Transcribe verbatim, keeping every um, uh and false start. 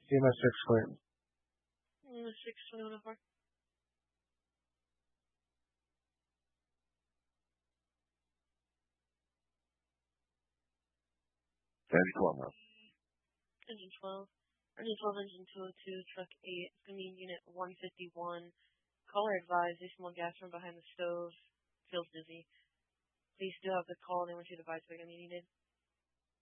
C M S six clear. Mm, six twenty-one oh four. Engine twelve now. Engine twelve. Engine twelve, engine two oh two, truck eight. It's going to be in unit one fifty-one. Caller advised, there's more gas from behind the stove. Feels dizzy. Please do have the call and I want you to advise if I'm needed.